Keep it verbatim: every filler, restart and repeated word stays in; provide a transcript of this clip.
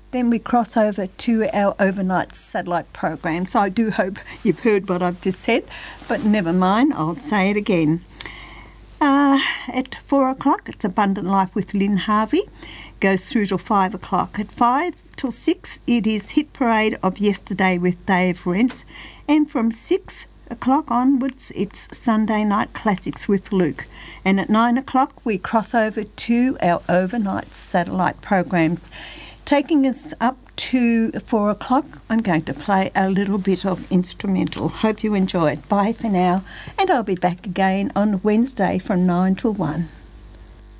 then we cross over to our overnight satellite program. So I do hope you've heard what I've just said, but never mind, I'll say it again. Uh, at four o'clock, it's Abundant Life with Lynn Harvey. Goes through till five o'clock. At five till six, it is Hit Parade of Yesterday with Dave Rents. And from six o'clock onwards, it's Sunday Night Classics with Luke. And at nine o'clock, we cross over to our overnight satellite programs. Taking us up to four o'clock, I'm going to play a little bit of instrumental. Hope you enjoy it. Bye for now, and I'll be back again on Wednesday from nine till one.